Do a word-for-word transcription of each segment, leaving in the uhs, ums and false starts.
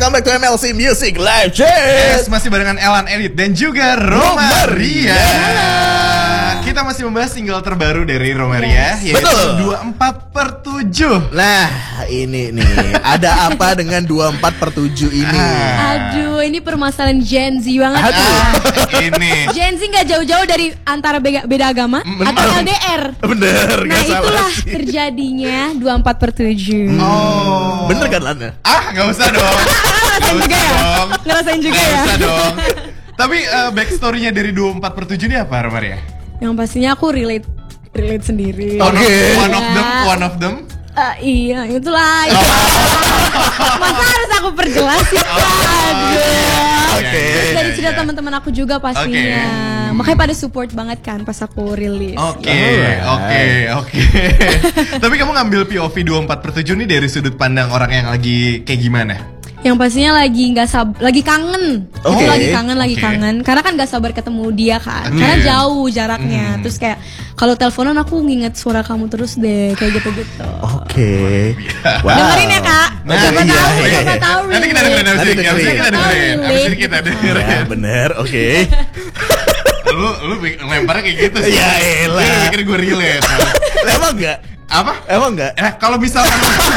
welcome back to M L C Music Live Chat. Yes, masih barengan Elan Edit dan juga Romaria. Romaria. Kita masih membahas single terbaru dari Romaria, yes. yaitu Betul. dua puluh empat per tujuh. Nah, ini nih, ada apa dengan dua puluh empat per tujuh ini? Ah. Aduh, ini permasalahan Gen Z banget. Aduh. Ah, ini Gen Z nggak jauh-jauh dari antara beda, beda agama atau L D R. Bener, Nah gak salah itulah sih. terjadinya dua puluh empat per tujuh. Oh. Bener kan Lana? Ah, gak usah dong. Gak usah dong. Ngerasain juga Gak ya. usah dong. Tapi uh, backstory-nya dari dua puluh empat per tujuh ini apa, Romaria? Yang pastinya aku relate relate sendiri. Oke. Okay. One of them, Ya. one of them. Uh, iya, itulah. Masa harus aku perjelas sih? Oh, Aduh. Oke. Terus dari Iya, cerita iya. teman-teman aku juga pastinya. Oke. Makanya pada support banget kan pas aku rilis. Oke, Alright. oke, oke. Tapi kamu ngambil P O V dua puluh empat per tujuh nih dari sudut pandang orang yang lagi kayak gimana? Yang pastinya lagi nggak sab, lagi kangen. Oke. Aku lagi kangen, lagi Oke. kangen. Karena kan nggak sabar ketemu dia kan. Oke. Karena jauh jaraknya. Hmm. Terus kayak kalau teleponan aku nginget suara kamu terus deh, kayak gitu-gitu. Oke. Wow. Dengerin ya kak. Nah, siapa iya, tahu, iya, siapa iya. tahu. Nanti kita dengerin, Nanti abis ini dengerin. kita dengerin, Tahu, abis ini kita dengerin. Ya bener, oke. Lu, lu lemparnya kayak gitu sih. Ya elah. Lu pikir gue relate. Emang enggak? Apa? Emang enggak? Eh, kalau misalkan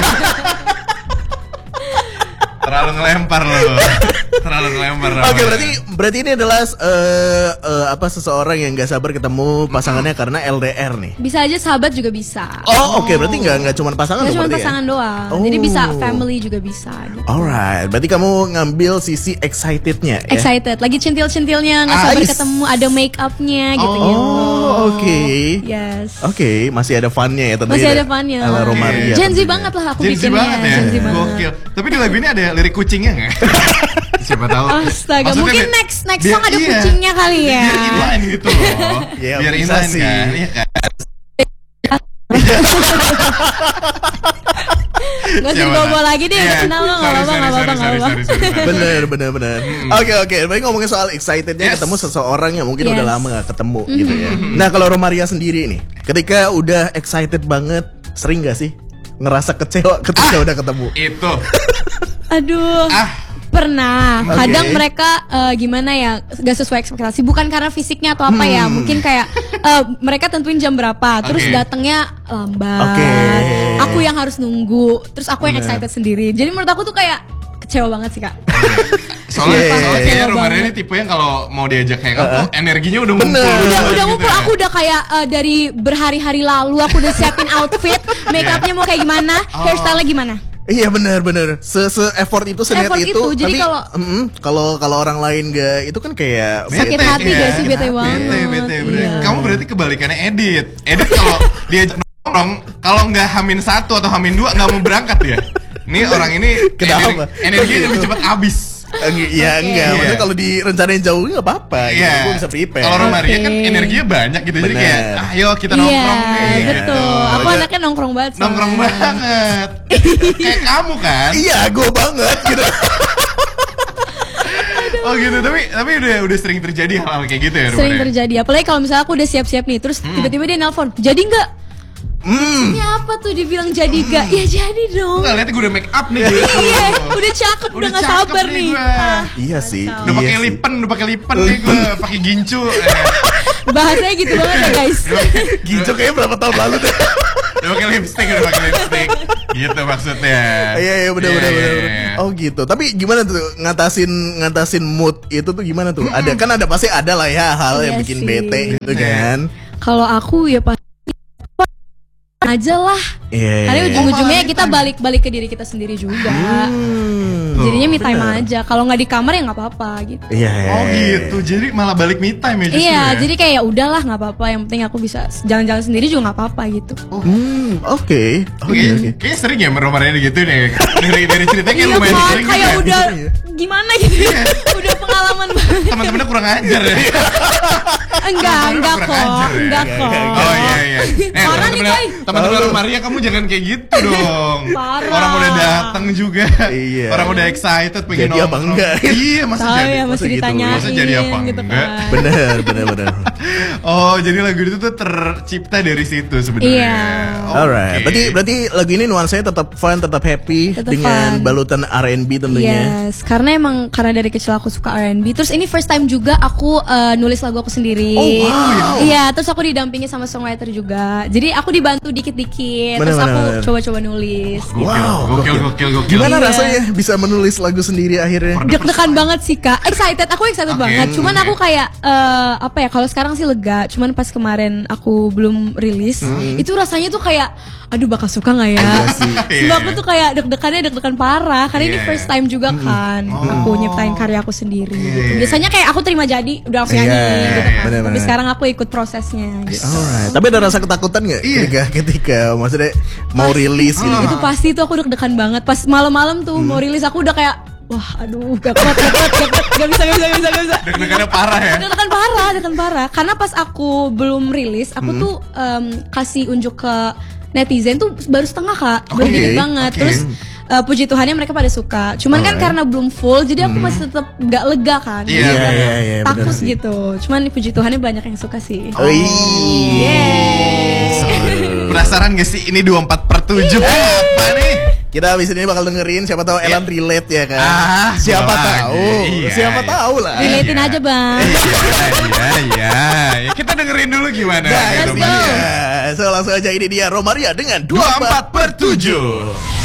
terlalu ngelempar lo, terlalu ngelempar. Oke, berarti berarti ini adalah eh, eh, apa seseorang yang nggak sabar ketemu pasangannya karena L D R nih. Bisa aja sahabat juga bisa. Oh, oke, berarti nggak nggak cuma pasangan Gak tuh cuma berarti pasangan ya? doang. Oh. Jadi bisa family juga bisa. Gitu. Alright, berarti kamu ngambil sisi excitednya ya? Excited, lagi centil-centilnya, nggak sabar Ais. ketemu, ada make upnya gitu-gitu. Oh, oke. Yes. Oke, masih ada funnya ya tentunya. Masih ada funnya. Ala Romaria. Gen Z tentunya. banget lah aku Gen Z bikinnya. banget ya, Gen Z banget. gokil. Tapi di lagu ini ada lirik kucingnya nggak? Siapa tahu. Astaga, Maksudnya mungkin biar- next next biar- song ada iya. kucingnya kali ya. Biar inline gitu loh. Ya, Biar bisa inline sih. kan, iya kan. Gak usah Siapa dibawa tahu. lagi deh, Iya. udah kenal lo, gak Sorry, apa-apa, sorry, gak apa-apa, sorry, gak sorry, apa-apa. sorry, sorry, sorry. Bener, bener, bener. Oke, oke. Baik ngomongin soal excitednya Yes. ketemu seseorang yang mungkin Yes. udah lama gak ketemu gitu ya. Nah, kalau Romaria sendiri nih, ketika udah excited banget, sering gak sih ngerasa kecewa ketika udah ketemu? Itu. Aduh. Ah. Pernah, Oke. kadang mereka eh, gimana ya, gak sesuai ekspektasi. Bukan karena fisiknya atau apa ya, mungkin kayak eh, mereka tentuin jam berapa, terus Oke. datangnya lambat. Oke. Aku yang harus nunggu, terus aku yang Bener. excited sendiri. Jadi menurut aku tuh kayak kecewa banget sih kak. Soalnya, Iya, soalnya iya, kayaknya iya. Romaria ini tipe yang kalau mau diajak hangout tuh energinya udah Bener. ngumpul. Udah gitu udah ngumpul, ya. aku udah kayak eh, dari berhari-hari lalu aku udah siapin outfit, make upnya mau kayak gimana, Oh. hairstyle-nya gimana. Iya benar benar. Se se effort itu seniat Effort itu. itu, jadi tapi kalau- mm, kalau kalau orang lain gak itu kan kayak Sakit Bete, hati iya. gak sih, bete Bete, banget. bete, bete. Iya. Kamu berarti kebalikannya Edit. Edit kalau diajak nongkrong, kalau nggak hamin satu atau hamin dua nggak mau berangkat ya. Ini orang ini Kenapa? energi- energinya lebih cepat habis. Iya Oke. enggak, maksudnya Iya. kalau direncanain jauh nggak apa-apa. Gitu. Iya. Gue bisa prepare. Kalau Romaria kan Oke. energinya banyak gitu. Jadi Bener. kayak, ayo kita nongkrong Iya, nih. betul. gitu. Aku Aja- anaknya nongkrong banget. soalnya. Nongkrong banget. Kayak kamu kan. Iya, gue banget gitu. Oh gitu, tapi tapi udah udah sering terjadi hal-hal kayak gitu ya, Sering Romaria? terjadi. Apalagi kalau misalnya aku udah siap-siap nih, terus tiba-tiba dia nelpon, jadi nggak? Hmm. Ini apa tuh dibilang jadi nggak? Ya jadi dong. Enggak, lihat gue udah make up nih. gitu. Iya, udah cakep, udah nggak cakep sabar nih. gua. Ah, Iya sih. Udah iya pakai sih. lipen, udah pakai lipen nih gue, pakai gincu. Eh, bahasanya gitu banget ya guys. Ginjo kayaknya berapa tahun lalu deh. Udah pakai lipstick, udah pakai lipstick. Gitu maksudnya. Iya iya benar Iya, benar iya, benar. iya. Oh gitu. Tapi gimana tuh ngatasin ngatasin mood itu tuh gimana tuh? Ada kan ada pasti ada lah ya hal yang Iya bikin sih. bete gitu Iya. kan. Kalau aku ya pasti aja lah. Iya. Karena ujung-ujungnya malah kita me time. balik-balik ke diri kita sendiri juga. Hmm. Jadinya me time bener. aja. Kalau nggak di kamar ya nggak apa-apa gitu. Iya. Oh gitu, jadi malah balik me time ya justru Iya, ya? jadi kayak ya udahlah nggak apa-apa. Yang penting aku bisa jalan-jalan sendiri juga nggak apa-apa gitu. Hmm, oke. Oke Kayaknya, oke. kayaknya sering ya Romaria gitu nih. Dari dari ceritanya kayak Iya lumayan kan, sering kayak ya. udah Iya. gimana gitu. Udah pengalaman banget. Teman-temannya kurang ajar ya. Enggak, enggak kurang kok, ajar ya? enggak kok. Oh iya iya. Eh, Parah nih, teman-teman Koy. teman-teman Maria kamu jangan kayak gitu dong. Parah. Orang udah datang juga. Iya. Orang udah excited pengen Jadi apa nongkrong. enggak? Iya, masa Tahu jadi. ya, masih masa gitu? ditanyain Masa jadi apa gitu enggak? kan. Bener, bener, bener. Oh, jadi lagu itu tuh tercipta dari situ sebenarnya. Iya. Oke. Alright, berarti berarti lagu ini nuansanya tetap fun, tetap happy Tetap dengan fun. balutan R and B tentunya. Yes, karena emang karena dari kecil aku suka R and B. Terus ini first time juga aku uh, nulis lagu aku sendiri. Oh, wow. Iya, terus aku didampingi sama songwriter juga. Jadi aku dibantu dikit-dikit. Bener, Terus bener, aku bener. coba-coba nulis. Gokil, Wow, gokil, gokil, gokil. Gimana Iya. rasanya bisa menulis lagu sendiri akhirnya? Deg-degan banget sih kak, excited, aku excited Oke, banget. Cuman oke. aku kayak eh, apa ya? Kalau sekarang sih lega. Cuman pas kemarin aku belum rilis, itu rasanya tuh kayak, aduh bakal suka nggak ya? Iya sih. Sumpah aku tuh kayak deg-degannya deg-degan parah. Karena ini Iya. first time juga kan, aku nyiptain karya aku sendiri. Gitu. Iya. Biasanya kayak aku terima jadi, udah langsung Iya, nyanyi gitu kan. bener-bener. Tapi sekarang aku ikut prosesnya. Gitu. Alright, tapi ada rasa ketakutan nggak Iya. ketika ketika maksudnya mau rilis gitu? Itu pasti tuh aku deg-degan banget. Pas malam-malam tuh mau rilis aku udah kayak, wah aduh gak kuat, gak kuat, gak kuat, gak bisa, gak bisa, gak bisa, gak bisa. Deg-degannya parah ya. Deg-degan parah, deg-degan parah. Karena pas aku belum rilis, aku tuh em, kasih unjuk ke netizen tuh baru setengah kak, belum Oke, dikit banget. oke. Terus eh, puji Tuhannya mereka pada suka. Cuman kan Alright. karena belum full, jadi aku masih tetap gak lega kan. Iya, Jadi iya, kayak iya, iya, bener takus sih. gitu. Cuman puji Tuhannya banyak yang suka sih. Oh, Yeay. Penasaran gak sih ini dua puluh empat per tujuh apa nih? Kita abis ini bakal dengerin, siapa tahu Elan relate ya kan? Ah, siapa boleh. tahu, Iya, siapa iya. tahu lah. Relatein aja bang. Iya, iya, iya. Ya, kita dengerin dulu gimana. Nah, gitu, ini Mas. dia. So langsung aja ini dia Romaria dengan dua puluh empat per tujuh.